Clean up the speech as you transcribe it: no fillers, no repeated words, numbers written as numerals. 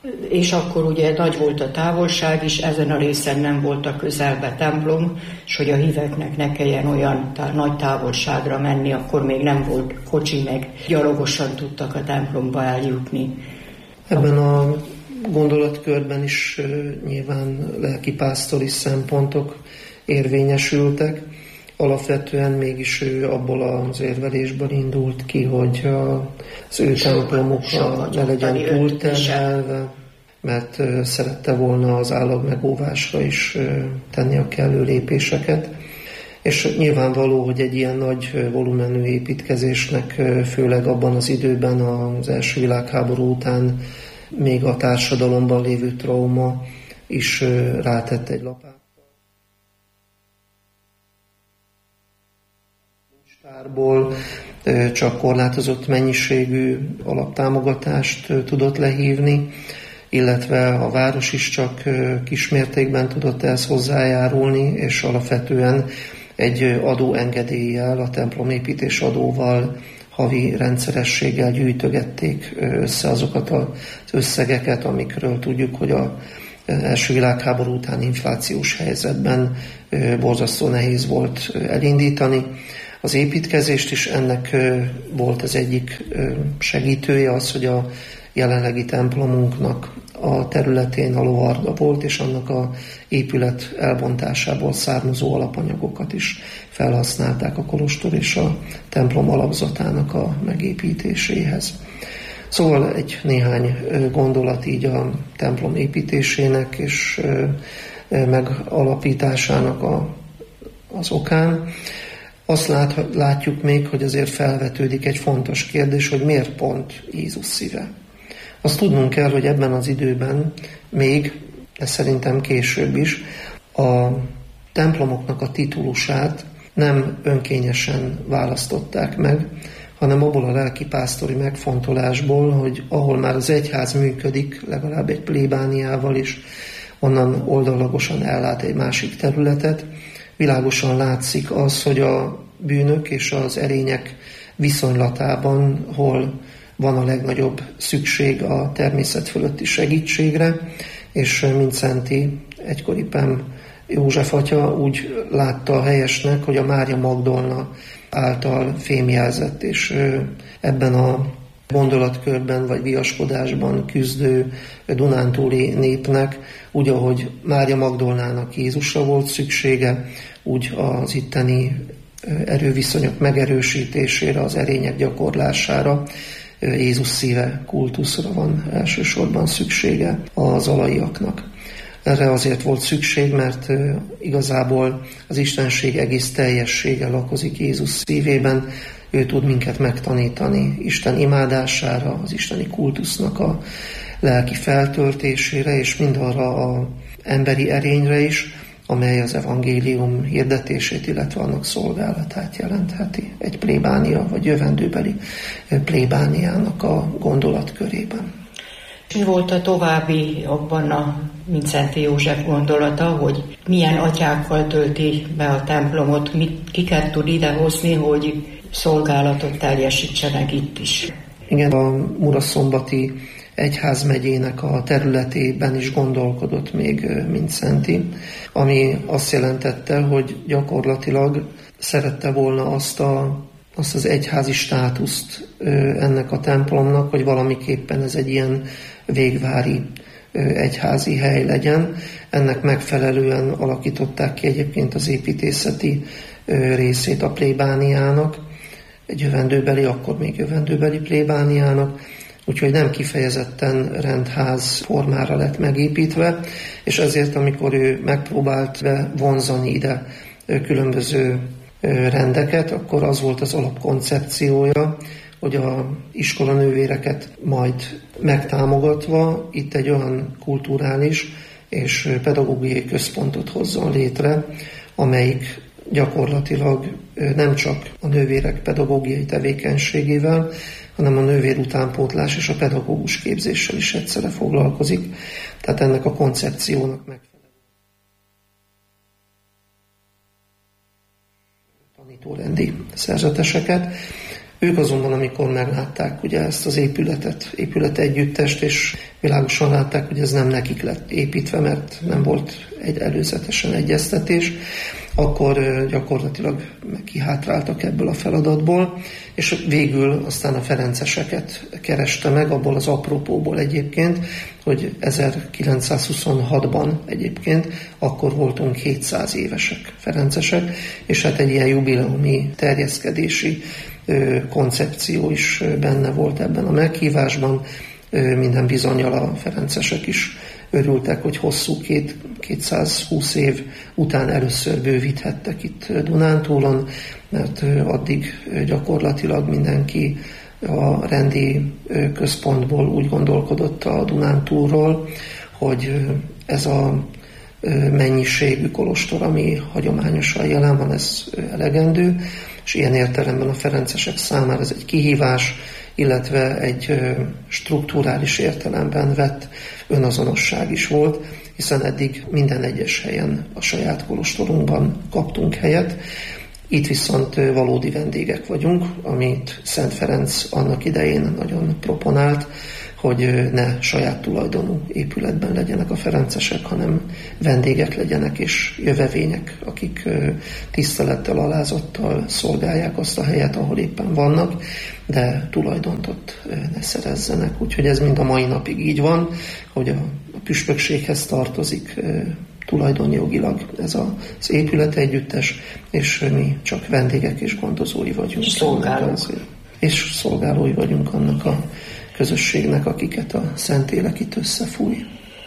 És akkor ugye nagy volt a távolság is, ezen a részen nem volt a közelbe templom, és hogy a híveknek ne kelljen olyan nagy távolságra menni, akkor még nem volt kocsi, meg gyalogosan tudtak a templomba eljutni. Ebben a gondolatkörben is nyilván lelkipásztori szempontok érvényesültek. Alapvetően mégis ő abból az érvelésből indult ki, hogy az ő templomuka ne legyen túlterhelve, mert szerette volna az állag megóvásra is tenni a kellő lépéseket. És nyilvánvaló, hogy egy ilyen nagy volumenű építkezésnek, főleg abban az időben, az első világháború után még a társadalomban lévő trauma is rátett egy lapát. Tárból csak korlátozott mennyiségű alaptámogatást tudott lehívni, illetve a város is csak kismértékben tudott ehhez hozzájárulni, és alapvetően egy adóengedéllyel, a templomépítés adóval, havi rendszerességgel gyűjtögették össze azokat az összegeket, amikről tudjuk, hogy az első világháború után inflációs helyzetben borzasztó nehéz volt elindítani. Az építkezést is ennek volt az egyik segítője az, hogy a jelenlegi templomunknak a területén a lovarda volt, és annak a épület elbontásából származó alapanyagokat is felhasználták a kolostor és a templom alapzatának a megépítéséhez. Szóval egy néhány gondolat így a templom építésének és megalapításának az okán. Azt látjuk még, hogy azért felvetődik egy fontos kérdés, hogy miért pont Jézus szíve. Azt tudnunk kell, hogy ebben az időben még, de szerintem később is, a templomoknak a titulusát nem önkényesen választották meg, hanem abból a lelkipásztori megfontolásból, hogy ahol már az egyház működik, legalább egy plébániával is, onnan oldalagosan ellát egy másik területet, világosan látszik az, hogy a bűnök és az erények viszonylatában hol van a legnagyobb szükség a természet fölötti segítségre, és Mindszenty egykori Pem József atya úgy látta helyesnek, hogy a Mária Magdolna által fémjelzett, és ebben a gondolatkörben vagy viaskodásban küzdő dunántúli népnek, úgy, ahogy Mária Magdolnának Jézusra volt szüksége, úgy az itteni erőviszonyok megerősítésére, az erények gyakorlására, Jézus szíve kultuszra van elsősorban szüksége az alaiaknak. Erre azért volt szükség, mert igazából az Istenség egész teljessége lakozik Jézus szívében. Ő tud minket megtanítani Isten imádására, az isteni kultusznak a lelki feltöltésére, és mindarra az emberi erényre is, amely az evangélium hirdetését, illetve annak szolgálatát jelentheti egy plébánia vagy jövendőbeli plébániának a gondolatkörében. Mi volt a további abban a Mindszenty József gondolata, hogy milyen atyákkal tölti be a templomot, kiket tud idehozni, hogy szolgálatot teljesítsenek itt is? Igen, a Muraszombati egyházmegyének a területében is gondolkodott még Mindszenty, ami azt jelentette, hogy gyakorlatilag szerette volna azt az egyházi státuszt ennek a templomnak, hogy valamiképpen ez egy ilyen végvári egyházi hely legyen. Ennek megfelelően alakították ki egyébként az építészeti részét a plébániának, egy jövendőbeli, akkor még jövendőbeli plébániának, úgyhogy nem kifejezetten rendház formára lett megépítve, és ezért, amikor ő megpróbált vonzani ide különböző rendeket, akkor az volt az alapkoncepciója, hogy az iskolanővéreket majd megtámogatva itt egy olyan kulturális és pedagógiai központot hozzon létre, amelyik gyakorlatilag nem csak a nővérek pedagógiai tevékenységével, hanem a nővér utánpótlás és a pedagógus képzéssel is egyszerre foglalkozik. Tehát ennek a koncepciónak megfelelő tanítórendi szerzeteseket. Ők azonban, amikor meglátták ugye ezt az épület együttest, és világosan látták, hogy ez nem nekik lett építve, mert nem volt egy előzetesen egyeztetés, akkor gyakorlatilag kihátráltak ebből a feladatból, és végül aztán a ferenceseket kereste meg, abból az apropóból egyébként, hogy 1926-ban egyébként akkor voltunk 700 évesek, ferencesek, és hát egy ilyen jubileumi terjeszkedési koncepció is benne volt ebben a meghívásban. Minden bizonnyal a ferencesek is örültek, hogy hosszú 220 év után először bővíthettek itt Dunántúlon, mert addig gyakorlatilag mindenki a rendi központból úgy gondolkodott a Dunántúlról, hogy ez a mennyiségű kolostor, ami hagyományosan jelen van, ez elegendő, és ilyen értelemben a ferencesek számára ez egy kihívás, illetve egy strukturális értelemben vett önazonosság is volt, hiszen eddig minden egyes helyen a saját kolostorunkban kaptunk helyet. Itt viszont valódi vendégek vagyunk, amit Szent Ferenc annak idején nagyon proponált, hogy ne saját tulajdonú épületben legyenek a ferencesek, hanem vendégek legyenek és jövevények, akik tisztelettel, alázattal szolgálják azt a helyet, ahol éppen vannak, de tulajdont ott ne szerezzenek. Úgyhogy ez mind a mai napig így van, hogy a püspökséghez tartozik tulajdonjogilag ez az épület együttes, és mi csak vendégek és gondozói vagyunk. És szolgálói vagyunk annak a közösségnek, akiket a Szentlélek itt összefúj.